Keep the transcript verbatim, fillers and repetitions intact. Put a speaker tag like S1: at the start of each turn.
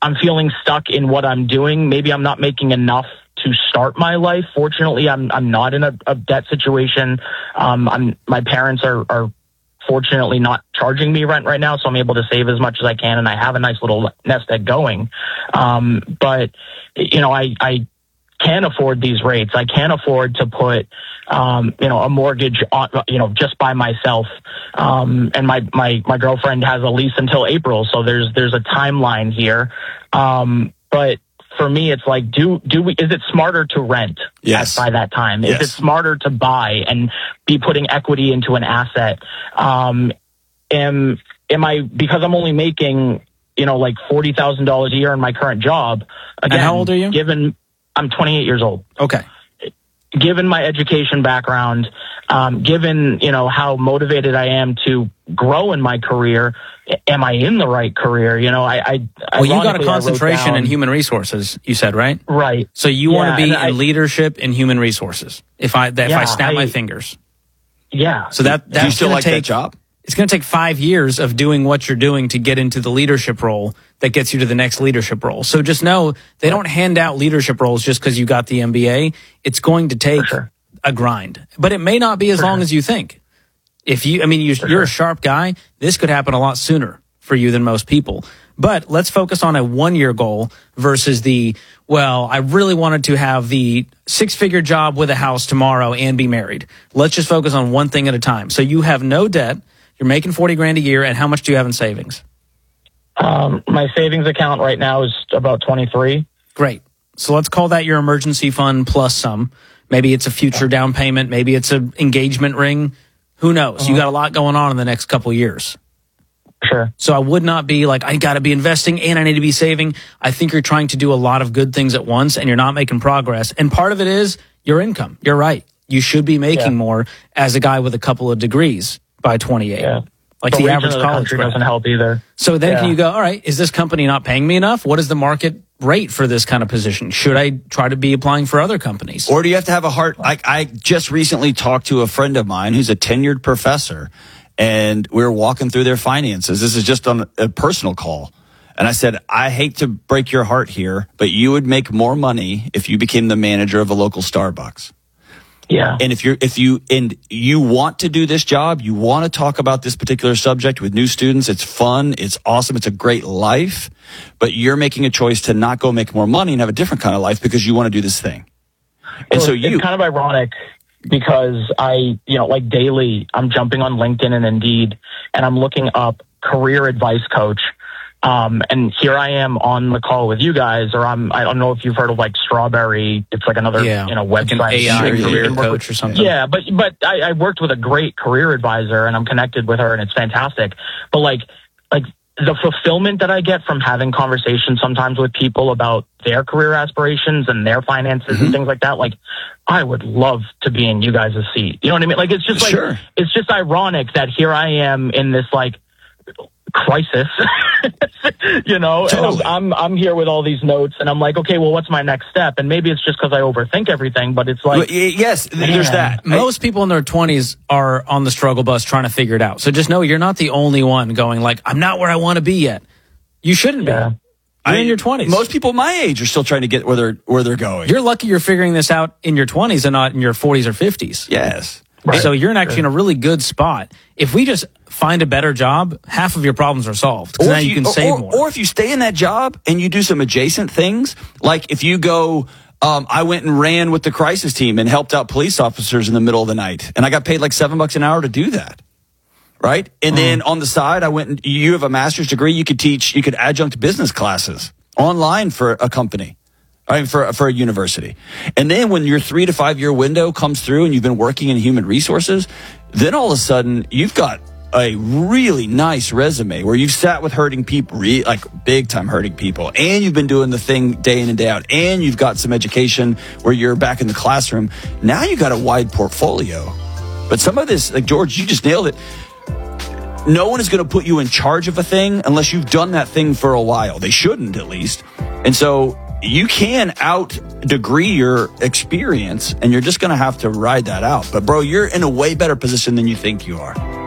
S1: I'm feeling stuck in what I'm doing. Maybe I'm not making enough to start my life. Fortunately, I'm I'm not in a, a debt situation. Um, I'm my parents are are fortunately not charging me rent right now, so I'm able to save as much as I can, and I have a nice little nest egg going. Um, but you know, I I can't afford these rates. I can't afford to put um, you know a mortgage on you know just by myself. Um, and my my my girlfriend has a lease until April, so there's there's a timeline here. Um, but for me, it's like, do do we? Is it smarter to rent
S2: yes.
S1: at, by that time?
S2: Yes.
S1: Is it smarter to buy and be putting equity into an asset? Um, am am I, because I'm only making you know like forty thousand dollars a year in my current job? Again,
S3: and how old are you?
S1: Given I'm twenty-eight years old.
S3: Okay.
S1: Given my education background, um, given you know how motivated I am to grow in my career, am I in the right career? You know, I. I
S3: well, you got a
S1: ironically, I wrote
S3: concentration
S1: down-
S3: in human resources. You said, right?
S1: Right.
S3: So you
S1: Yeah,
S3: want to be
S1: and
S3: in
S1: I-
S3: leadership in human resources. If I that, if
S1: Yeah,
S3: I snap
S1: I-
S3: my fingers.
S1: Yeah.
S3: So that
S2: Do you
S3: that's
S2: still
S3: gonna
S2: like
S3: take,
S2: that job?
S3: It's going to take five years of doing what you're doing to get into the leadership role that gets you to the next leadership role. So just know they don't hand out leadership roles just because you got the M B A. It's going to take
S1: sure.
S3: a grind, but it may not be as
S1: For
S3: long
S1: sure.
S3: as you think. If you, I mean, you, you're
S1: sure.
S3: a sharp guy. This could happen a lot sooner for you than most people. But let's focus on a one-year goal versus the, well, I really wanted to have the six-figure job with a house tomorrow and be married. Let's just focus on one thing at a time. So you have no debt. You're making forty grand a year, and how much do you have in savings?
S1: Um, my savings account right now is about twenty-three.
S3: Great. So let's call that your emergency fund plus some. Maybe it's a future down payment. Maybe it's an engagement ring. Who knows?
S1: Uh-huh.
S3: You got a lot going on in the next couple of years.
S1: Sure.
S3: So I would not be like, I got to be investing and I need to be saving. I think you're trying to do a lot of good things at once and you're not making progress. And part of it is your income. You're right. You should be making
S1: Yeah.
S3: more as a guy with a couple of degrees by twenty-eight.
S1: Yeah.
S3: Like
S1: the
S3: the
S1: region
S3: average
S1: of the
S3: college
S1: country
S3: grad.
S1: doesn't help either.
S3: So then
S1: Yeah.
S3: can you go, all right, is this company not paying me enough? What is the market rate for this kind of position? Should I try to be applying for other companies?
S2: Or do you have to have a heart? Like I just recently talked to a friend of mine who's a tenured professor, and we were walking through their finances. This is just on a personal call. And I said, I hate to break your heart here, but you would make more money if you became the manager of a local Starbucks.
S1: Yeah.
S2: And if you're, if you, and you want to do this job, you want to talk about this particular subject with new students, it's fun, it's awesome, it's a great life, but you're making a choice to not go make more money and have a different kind of life because you want to do this thing. And
S1: Well,
S2: so
S1: it's
S2: you,
S1: kind of ironic because I, you know, like daily, I'm jumping on LinkedIn and Indeed, and I'm looking up career advice coach. Um, and here I am on the call with you guys, or I'm, I don't know if you've heard of like Strawberry. It's like another,
S3: Yeah,
S1: you know,
S3: like an
S1: website.
S3: A I
S1: You can
S3: career
S1: work
S3: coach
S1: with-
S3: or something.
S1: Yeah, but, but I, I worked with a great career advisor and I'm connected with her and it's fantastic. But like, like the fulfillment that I get from having conversations sometimes with people about their career aspirations and their finances
S2: Mm-hmm.
S1: and things like that, like I would love to be in you guys' seat. You know what I mean? Like, it's just like,
S2: Sure.
S1: it's just ironic that here I am in this like crisis, you know,
S2: Totally.
S1: and I'm, I'm, I'm here with all these notes and I'm like, okay, well, what's my next step? And maybe it's just because I overthink everything, but it's like,
S2: Well, y- yes, there's
S1: Man.
S2: that.
S3: Most people in their twenties are on the struggle bus trying to figure it out. So just know you're not the only one going like, I'm not where I want to be yet. You shouldn't
S1: Yeah.
S3: be. You're
S2: I-
S3: in your twenties.
S2: Most people my age are still trying to get where they're where they're going.
S3: You're lucky you're figuring this out in your twenties and not in your forties or fifties.
S2: yes.
S1: Right.
S3: So you're actually in a really good spot. If we just find a better job, half of your problems are solved. 'Cause
S2: Or
S3: now
S2: if
S3: you, can
S2: or,
S3: save
S2: or,
S3: more.
S2: or if you stay in that job and you do some adjacent things, like if you go, um, I went and ran with the crisis team and helped out police officers in the middle of the night, and I got paid like seven bucks an hour to do that. Right? And
S3: Mm.
S2: then on the side, I went and you have a master's degree, you could teach, you could adjunct business classes online for a company. I mean, for, for a university. And then when your three to five year window comes through and you've been working in human resources, then all of a sudden you've got a really nice resume where you've sat with hurting people, re- like big time hurting people, and you've been doing the thing day in and day out, and you've got some education where you're back in the classroom. Now you got a wide portfolio. But some of this, like George, you just nailed it. No one is going to put you in charge of a thing unless you've done that thing for a while. They shouldn't, at least. And so you can out degree your experience, and you're just going to have to ride that out. But bro, you're in a way better position than you think you are.